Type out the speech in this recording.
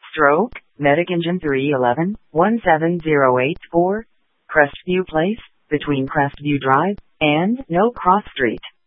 Stroke, Medic Engine 311, 17084, Crestview Place, between Crestview Drive and No Cross Street.